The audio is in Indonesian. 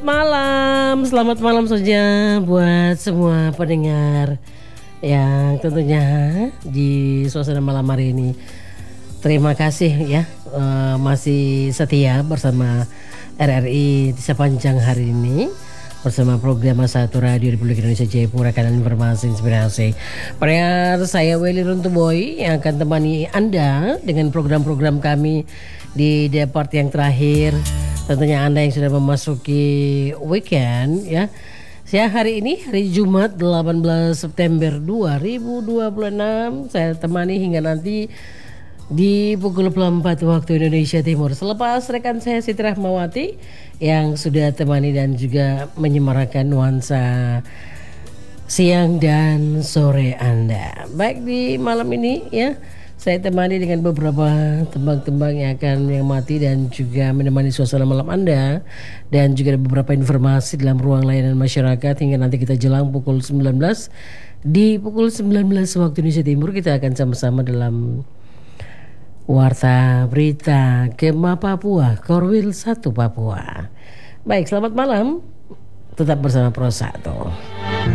selamat malam saja buat semua pendengar yang tentunya di suasana malam hari ini. Terima kasih ya masih setia bersama RRI sepanjang hari ini bersama program Satu Radio Republik Indonesia Jayapura, kanan informasi inspirasi. Pendengar, saya Welly Runtuboy yang akan temani Anda dengan program-program kami di depart yang terakhir. Tentunya Anda yang sudah memasuki weekend ya. Saya hari ini hari Jumat 18 September 2026 saya temani hingga nanti di pukul 4 waktu Indonesia Timur. Selepas rekan saya Siti Rahmawati yang sudah temani dan juga menyemarakan nuansa siang dan sore Anda. Baik, di malam ini ya saya temani dengan beberapa tembang-tembang yang akan mati dan juga menemani suasana malam Anda, dan juga ada beberapa informasi dalam ruang layanan masyarakat hingga nanti kita jelang pukul 19. Di pukul 19 waktu Indonesia Timur kita akan sama-sama dalam Warta Berita Gema Papua, Korwil 1 Papua. Baik, selamat malam. Tetap bersama Pro 1.